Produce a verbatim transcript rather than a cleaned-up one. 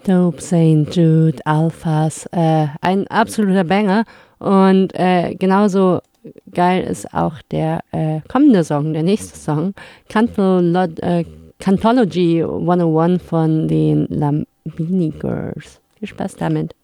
Dope Saint Jude Alphas, äh, ein absoluter Banger. Und äh, genauso geil ist auch der äh, kommende Song, der nächste Song, Cantolo- äh, Cantology hunderteins von den Lambini Girls. Viel Spaß damit.